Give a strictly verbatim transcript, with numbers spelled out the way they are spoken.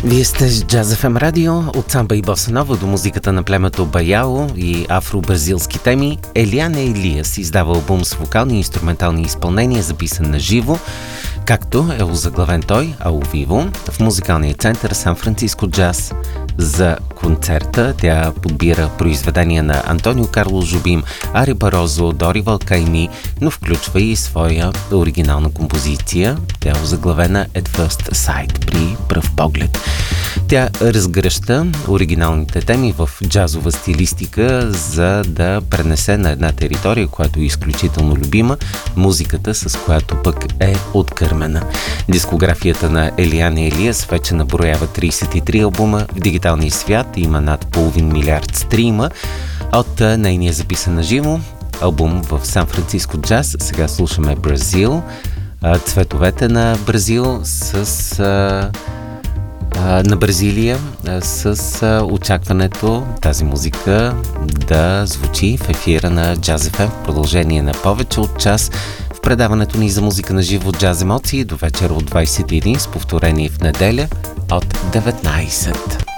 Вие сте с Джаз еф ем радио, от самба и боса нова до музиката на племето Баяо и афро-бразилски теми. Елиан Елиас издава албум с вокални и инструментални изпълнения, записан на живо, както е озаглавен той, Ау Виво, в музикалния център Сан Франциско Джаз. За концерта тя подбира произведения на Антонио Карлос Жобим, Ари Барозо, Дори Валкайми, но включва и своя оригинална композиция. Тя е озаглавена At First Sight, при пръв поглед. Тя разгръща оригиналните теми в джазова стилистика, за да пренесе на една територия, която е изключително любима, музиката, с която пък е откърмена. Дискографията на Елиан Елиас вече наброява трийсет и три албума в дигиталния свят, има над половин милиард стрима от нейния записан на живо албум в Сан Франциско Джаз. Сега слушаме Бразил, цветовете на Бразил с... на Бразилия, с очакването тази музика да звучи в ефира на Джаз еф ем в продължение на повече от час в предаването ни за музика на живо Джаз Емоции до вечера от двайсет и един с повторение в неделя от деветнайсет.